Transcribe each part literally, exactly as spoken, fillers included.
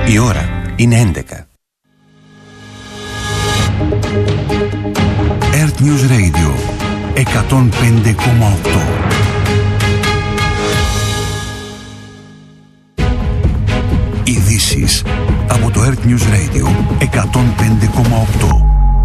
Η ώρα είναι έντεκα. Earth News Radio εκατόν πέντε κόμμα οκτώ. Ειδήσεις από το Earth News Radio εκατόν πέντε κόμμα οκτώ.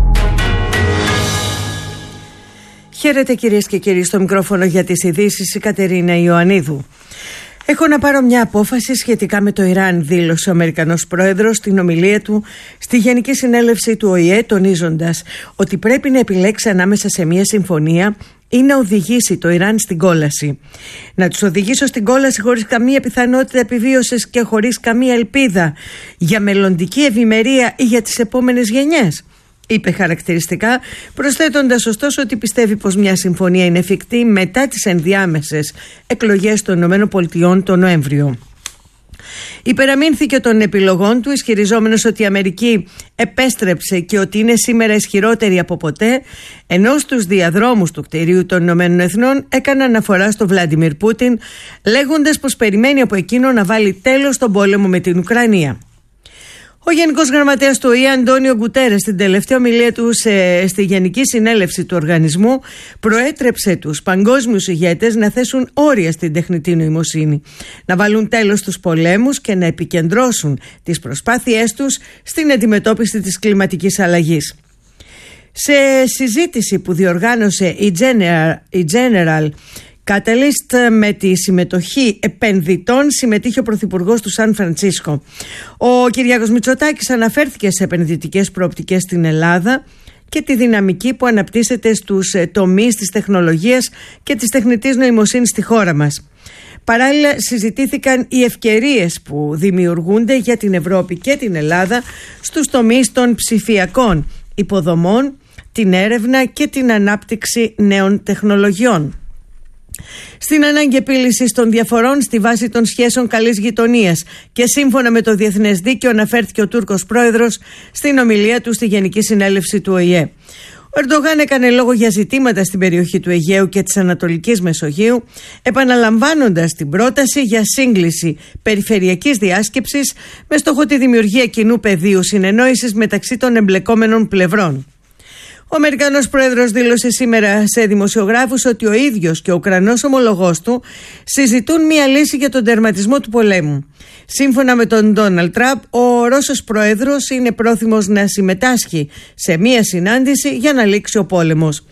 Χαίρετε κυρίες και κύριοι, στο μικρόφωνο για τις ειδήσεις η Κατερίνα Ιωαννίδου. Έχω να πάρω μια απόφαση σχετικά με το Ιράν, δήλωσε ο Αμερικανός πρόεδρος στην ομιλία του στη Γενική Συνέλευση του Ο Η Ε, τονίζοντας ότι πρέπει να επιλέξει ανάμεσα σε μια συμφωνία ή να οδηγήσει το Ιράν στην κόλαση. Να τους οδηγήσω στην κόλαση χωρίς καμία πιθανότητα επιβίωσης και χωρίς καμία ελπίδα για μελλοντική ευημερία ή για τις επόμενες γενιές, είπε χαρακτηριστικά, προσθέτοντας ωστόσο ότι πιστεύει πως μια συμφωνία είναι εφικτή μετά τις ενδιάμεσες εκλογές των ΗΠΑ τον Νοέμβριο. Υπεραμείνθηκε των επιλογών του, ισχυριζόμενος ότι η Αμερική επέστρεψε και ότι είναι σήμερα ισχυρότερη από ποτέ, ενώ στους διαδρόμους του κτηρίου των Ηνωμένων Εθνών έκανε αναφορά στο Βλάντιμιρ Πούτιν, λέγοντας πως περιμένει από εκείνο να βάλει τέλος στον πόλεμο με την Ουκρανία. Ο Γενικός Γραμματέας του Ο Η Ε, Αντώνιο Γκουτέρες, στην τελευταία ομιλία του σε, στη Γενική Συνέλευση του οργανισμού, προέτρεψε τους παγκόσμιους ηγέτες να θέσουν όρια στην τεχνητή νοημοσύνη, να βάλουν τέλος στους πολέμους και να επικεντρώσουν τις προσπάθειές τους στην αντιμετώπιση της κλιματικής αλλαγής. Σε συζήτηση που διοργάνωσε η General, η General Catalyst με τη συμμετοχή επενδυτών, συμμετείχε ο Πρωθυπουργός του Σαν Φρανσίσκο. Ο Κυριάκος Μητσοτάκης αναφέρθηκε σε επενδυτικές προοπτικές στην Ελλάδα και τη δυναμική που αναπτύσσεται στους τομείς της τεχνολογίας και της τεχνητής νοημοσύνης στη χώρα μας. Παράλληλα συζητήθηκαν οι ευκαιρίες που δημιουργούνται για την Ευρώπη και την Ελλάδα στους τομείς των ψηφιακών υποδομών, την έρευνα και την ανάπτυξη νέων τεχνολογιών. Στην ανάγκη επίλυσης των διαφορών στη βάση των σχέσεων καλής γειτονίας και σύμφωνα με το διεθνές δίκαιο, αναφέρθηκε ο Τούρκος πρόεδρος στην ομιλία του στη Γενική Συνέλευση του Ο Η Ε. Ο Ερντογάν έκανε λόγο για ζητήματα στην περιοχή του Αιγαίου και της Ανατολικής Μεσογείου, επαναλαμβάνοντας την πρόταση για σύγκληση περιφερειακής διάσκεψης με στόχο τη δημιουργία κοινού πεδίου συνεννόησης μεταξύ των εμπλεκόμενων πλευρών. Ο Αμερικανός πρόεδρος δήλωσε σήμερα σε δημοσιογράφους ότι ο ίδιος και ο Ουκρανός ομολογός του συζητούν μια λύση για τον τερματισμό του πολέμου. Σύμφωνα με τον Ντόναλντ Τραμπ, ο Ρώσος πρόεδρος είναι πρόθυμος να συμμετάσχει σε μια συνάντηση για να λήξει ο πόλεμος.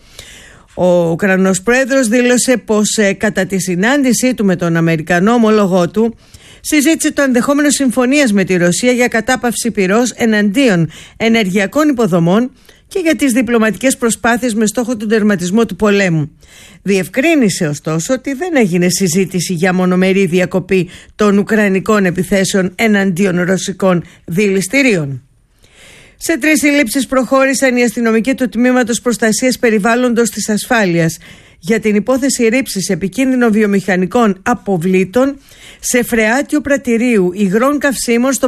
Ο Ουκρανός πρόεδρος δήλωσε πως ε, κατά τη συνάντησή του με τον Αμερικανό ομολογό του συζήτησε το ενδεχόμενο συμφωνίας με τη Ρωσία για κατάπαυση πυρός εναντίον ενεργειακών υποδομών και για τις διπλωματικές προσπάθειες με στόχο τον τερματισμό του πολέμου. Διευκρίνησε ωστόσο ότι δεν έγινε συζήτηση για μονομερή διακοπή των ουκρανικών επιθέσεων εναντίον ρωσικών δηληστηρίων. Σε τρεις συλλήψεις προχώρησαν οι αστυνομικοί του Τμήματος Προστασίας Περιβάλλοντος της Ασφάλειας για την υπόθεση ρήψης επικίνδυνων βιομηχανικών αποβλήτων σε φρεάτιο πρατηρίου υγρών καυσίμων στο